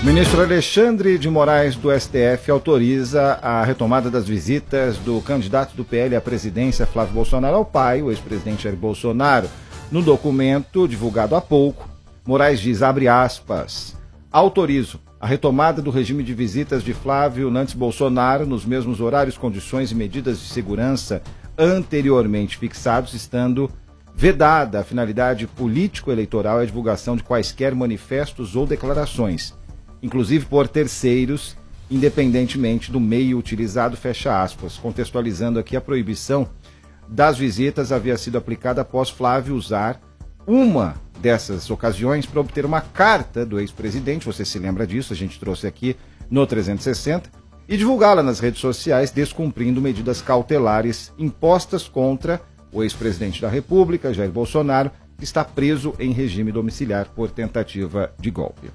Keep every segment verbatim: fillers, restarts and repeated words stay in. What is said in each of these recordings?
O ministro Alexandre de Moraes do S T F autoriza a retomada das visitas do candidato do P L à presidência, Flávio Bolsonaro, ao pai, o ex-presidente Jair Bolsonaro. No documento divulgado há pouco, Moraes diz, abre aspas, autorizo a retomada do regime de visitas de Flávio Nantes Bolsonaro nos mesmos horários, condições e medidas de segurança anteriormente fixados, estando vedada a finalidade político-eleitoral e a divulgação de quaisquer manifestos ou declarações, inclusive por terceiros, independentemente do meio utilizado, fecha aspas. Contextualizando aqui, a proibição das visitas havia sido aplicada após Flávio usar uma dessas ocasiões para obter uma carta do ex-presidente, você se lembra disso, a gente trouxe aqui no trezentos e sessenta, e divulgá-la nas redes sociais, descumprindo medidas cautelares impostas contra o ex-presidente da República, Jair Bolsonaro, que está preso em regime domiciliar por tentativa de golpe.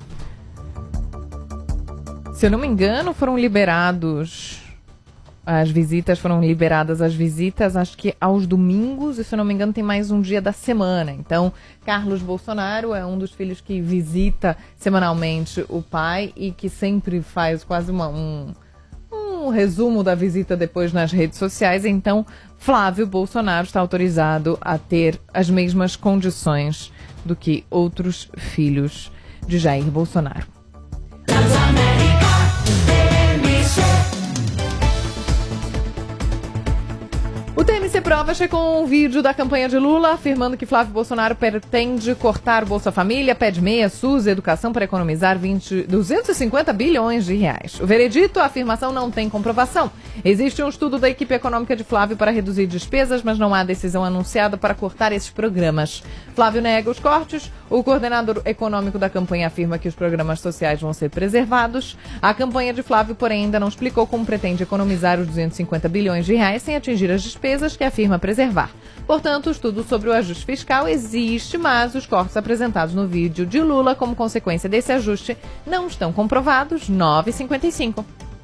Se eu não me engano, foram liberados, as visitas foram liberadas, as visitas, acho que aos domingos, e se eu não me engano tem mais um dia da semana. Então, Carlos Bolsonaro é um dos filhos que visita semanalmente o pai e que sempre faz quase uma, um, um resumo da visita depois nas redes sociais. Então, Flávio Bolsonaro está autorizado a ter as mesmas condições do que outros filhos de Jair Bolsonaro. O T M C Prova checou um vídeo da campanha de Lula afirmando que Flávio Bolsonaro pretende cortar Bolsa Família, pede meia, SUS, educação para economizar vinte, duzentos e cinquenta bilhões de reais. O veredito, a afirmação não tem comprovação. Existe um estudo da equipe econômica de Flávio para reduzir despesas, mas não há decisão anunciada para cortar esses programas. Flávio nega os cortes. O coordenador econômico da campanha afirma que os programas sociais vão ser preservados. A campanha de Flávio, porém, ainda não explicou como pretende economizar os duzentos e cinquenta bilhões de reais sem atingir as despesas que afirma preservar. Portanto, o estudo sobre o ajuste fiscal existe, mas os cortes apresentados no vídeo de Lula como consequência desse ajuste não estão comprovados. nove e cinquenta e cinco.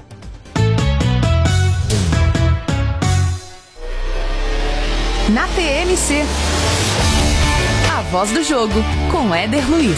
Na T M C, a voz do jogo com Éder Luiz.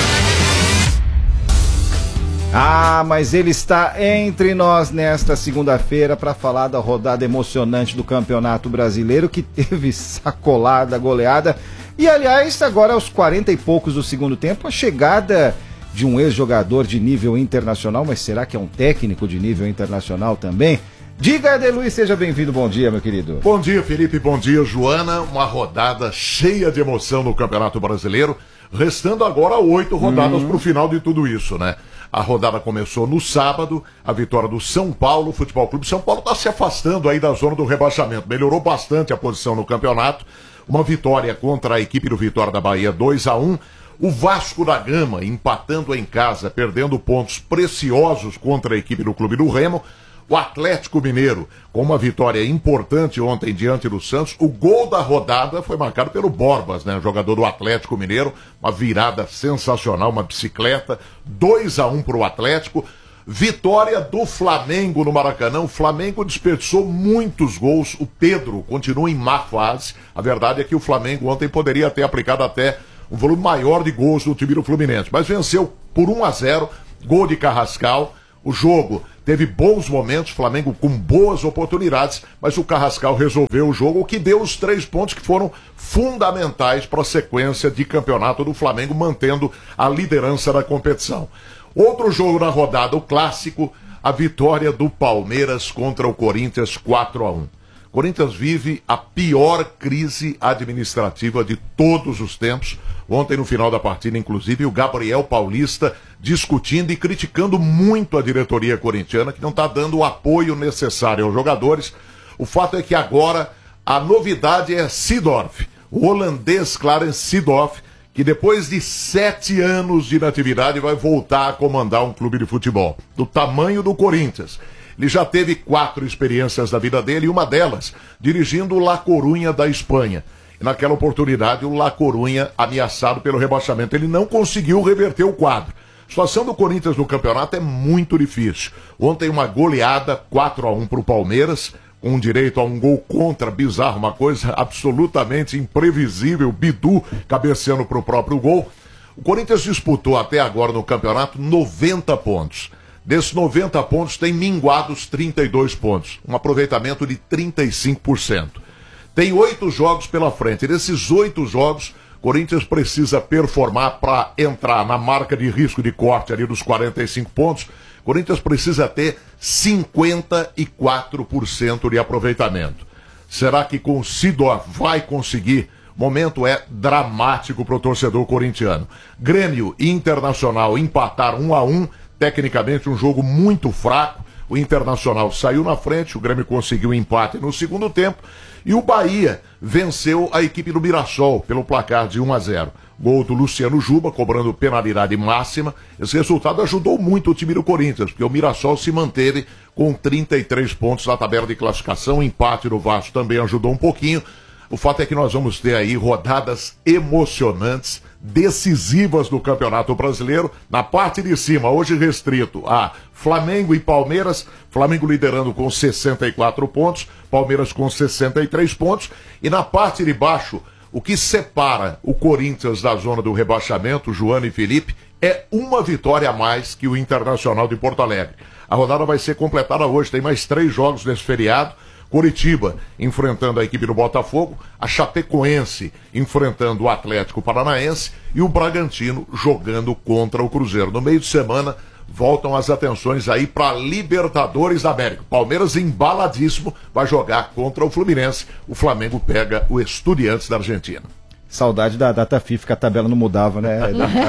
Ah, mas ele está entre nós nesta segunda-feira para falar da rodada emocionante do Campeonato Brasileiro, que teve sacolada, goleada. E, aliás, agora aos quarenta e poucos do segundo tempo, a chegada de um ex-jogador de nível internacional, mas será que é um técnico de nível internacional também? Diga, Éder Luiz, seja bem-vindo, bom dia, meu querido. Bom dia, Felipe, bom dia, Joana. Uma rodada cheia de emoção no Campeonato Brasileiro, restando agora oito rodadas uhum. para o final de tudo isso, né? A rodada começou no sábado, a vitória do São Paulo, Futebol Clube São Paulo está se afastando aí da zona do rebaixamento, melhorou bastante a posição no campeonato, uma vitória contra a equipe do Vitória da Bahia, dois a um, o Vasco da Gama empatando em casa, perdendo pontos preciosos contra a equipe do Clube do Remo, o Atlético Mineiro, com uma vitória importante ontem diante do Santos. O gol da rodada foi marcado pelo Borbas, né, jogador do Atlético Mineiro, uma virada sensacional, uma bicicleta, dois a um para o Atlético. Vitória do Flamengo no Maracanã. O Flamengo desperdiçou muitos gols, o Pedro continua em má fase. A verdade é que o Flamengo ontem poderia ter aplicado até um volume maior de gols no time do Fluminense, mas venceu por um a zero, gol de Carrascal. O jogo teve bons momentos, Flamengo com boas oportunidades, mas o Carrascal resolveu o jogo, o que deu os três pontos que foram fundamentais para a sequência de campeonato do Flamengo, mantendo a liderança da competição. Outro jogo na rodada, o clássico, a vitória do Palmeiras contra o Corinthians, quatro a um. O Corinthians vive a pior crise administrativa de todos os tempos. Ontem, no final da partida, inclusive, o Gabriel Paulista discutindo e criticando muito a diretoria corintiana, que não está dando o apoio necessário aos jogadores. O fato é que agora a novidade é Seedorf, o holandês Clarence Seedorf, que depois de sete anos de inatividade vai voltar a comandar um clube de futebol, do tamanho do Corinthians. Ele já teve quatro experiências da vida dele, e uma delas dirigindo o La Coruña da Espanha. E naquela oportunidade o La Coruña ameaçado pelo rebaixamento. Ele não conseguiu reverter o quadro. A situação do Corinthians no campeonato é muito difícil. Ontem uma goleada, quatro a um para o Palmeiras, com direito a um gol contra, bizarro, uma coisa absolutamente imprevisível, Bidu cabeceando para o próprio gol. O Corinthians disputou até agora no campeonato noventa pontos. Desses noventa pontos tem minguados trinta e dois pontos, um aproveitamento de trinta e cinco por cento. Tem oito jogos pela frente. E desses oito jogos, o Corinthians precisa performar para entrar na marca de risco de corte ali dos quarenta e cinco pontos. O Corinthians precisa ter cinquenta e quatro por cento de aproveitamento. Será que com o Sidor vai conseguir? O momento é dramático para o torcedor corintiano. Grêmio e Internacional empataram um a um. Tecnicamente um jogo muito fraco. O Internacional saiu na frente, o Grêmio conseguiu um empate no segundo tempo e o Bahia venceu a equipe do Mirassol pelo placar de um a zero. Gol do Luciano Juba, cobrando penalidade máxima. Esse resultado ajudou muito o time do Corinthians, porque o Mirassol se manteve com trinta e três pontos na tabela de classificação. O empate do Vasco também ajudou um pouquinho. O fato é que nós vamos ter aí rodadas emocionantes, decisivas do Campeonato Brasileiro. Na parte de cima, hoje restrito a Flamengo e Palmeiras. Flamengo liderando com sessenta e quatro pontos, Palmeiras com sessenta e três pontos. E na parte de baixo, o que separa o Corinthians da zona do rebaixamento, Joana e Felipe, é uma vitória a mais que o Internacional de Porto Alegre. A rodada vai ser completada hoje, tem mais três jogos nesse feriado. Coritiba enfrentando a equipe do Botafogo, a Chapecoense enfrentando o Atlético Paranaense e o Bragantino jogando contra o Cruzeiro. No meio de semana voltam as atenções aí para Libertadores da América. Palmeiras embaladíssimo vai jogar contra o Fluminense. O Flamengo pega o Estudiantes da Argentina. Saudade da data FIFA, que a tabela não mudava, né?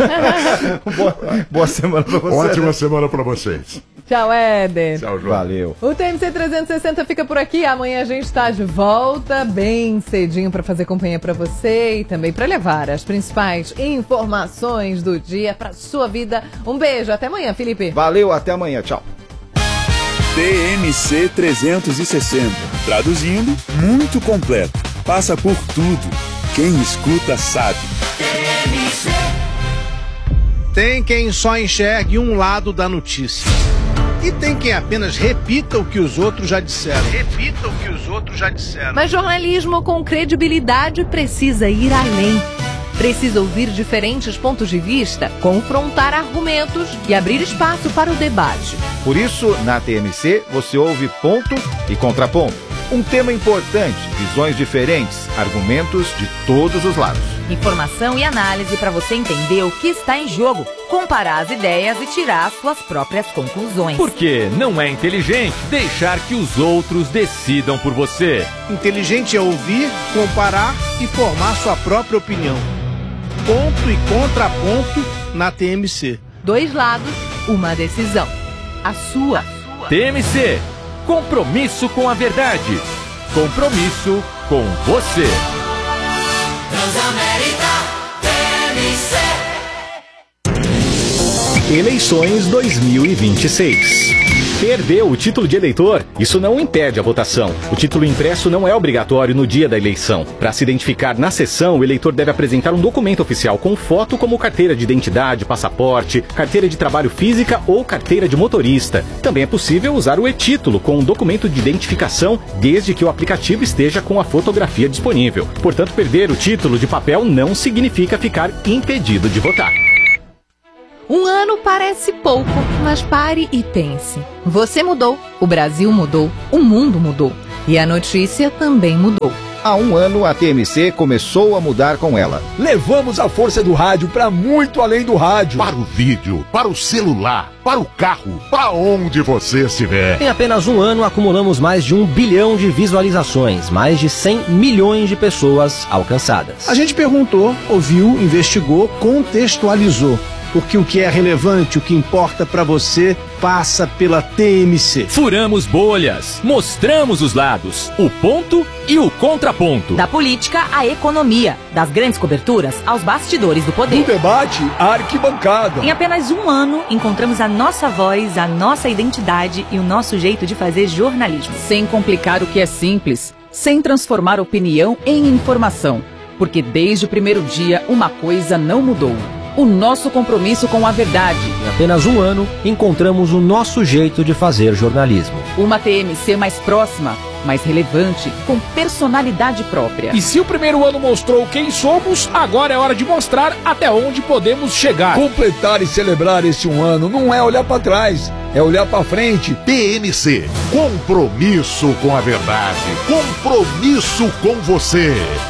boa, boa semana pra vocês. Ótima semana pra vocês. Tchau, Éder. Tchau, João. Valeu. O T M C trezentos e sessenta fica por aqui. Amanhã a gente tá de volta bem cedinho pra fazer companhia pra você e também pra levar as principais informações do dia pra sua vida. Um beijo. Até amanhã, Felipe. Valeu, até amanhã. Tchau. T M C trezentos e sessenta. Traduzindo, muito completo. Passa por tudo. Quem escuta sabe. Tem quem só enxergue um lado da notícia. E tem quem apenas repita o que os outros já disseram. Repita o que os outros já disseram. Mas jornalismo com credibilidade precisa ir além. Precisa ouvir diferentes pontos de vista, confrontar argumentos e abrir espaço para o debate. Por isso, na T M C, você ouve ponto e contraponto. Um tema importante, visões diferentes, argumentos de todos os lados. Informação e análise para você entender o que está em jogo, comparar as ideias e tirar suas próprias conclusões. Porque não é inteligente deixar que os outros decidam por você. Inteligente é ouvir, comparar e formar sua própria opinião. Ponto e contraponto na T M C. Dois lados, uma decisão. A sua. T M C. Compromisso com a verdade. Compromisso com você. Transamérica T M C. Eleições dois mil e vinte e seis. Perdeu o título de eleitor? Isso não impede a votação. O título impresso não é obrigatório no dia da eleição. Para se identificar na sessão, o eleitor deve apresentar um documento oficial com foto, como carteira de identidade, passaporte, carteira de trabalho física ou carteira de motorista. Também é possível usar o e-título com um documento de identificação, desde que o aplicativo esteja com a fotografia disponível. Portanto, perder o título de papel não significa ficar impedido de votar. Um ano parece pouco, mas pare e pense. Você mudou, o Brasil mudou, o mundo mudou. E a notícia também mudou. Há um ano, a T M C começou a mudar com ela. Levamos a força do rádio para muito além do rádio. Para o vídeo, para o celular, para o carro, para onde você estiver. Em apenas um ano, acumulamos mais de um bilhão de visualizações, mais de cem milhões de pessoas alcançadas. A gente perguntou, ouviu, investigou, contextualizou. Porque o que é relevante, o que importa para você, passa pela T M C. Furamos bolhas, mostramos os lados, o ponto e o contraponto. Da política à economia, das grandes coberturas aos bastidores do poder. Do debate à arquibancada. Em apenas um ano, encontramos a nossa voz, a nossa identidade e o nosso jeito de fazer jornalismo. Sem complicar o que é simples, sem transformar opinião em informação. Porque desde o primeiro dia, uma coisa não mudou. O nosso compromisso com a verdade. Em apenas um ano, encontramos o nosso jeito de fazer jornalismo. Uma T M C mais próxima, mais relevante, com personalidade própria. E se o primeiro ano mostrou quem somos, agora é hora de mostrar até onde podemos chegar. Completar e celebrar esse um ano não é olhar para trás, é olhar para frente. T M C, compromisso com a verdade, compromisso com você.